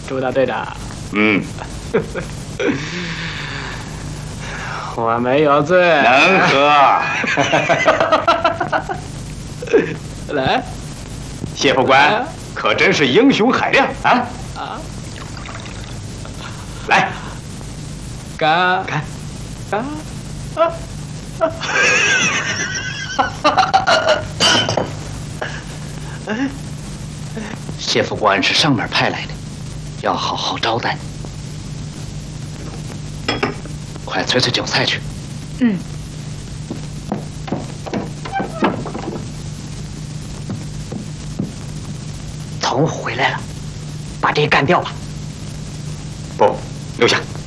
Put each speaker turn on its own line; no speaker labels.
朱大队长。
嗯，
我没有醉。
能喝。
来，
谢副官可真是英雄海量啊！
啊，
来，
干
看，谢副官是上面派来的，要好好招待你。快催催酒菜去。
嗯。
曹回来了，把这个干掉吧。
不，留下。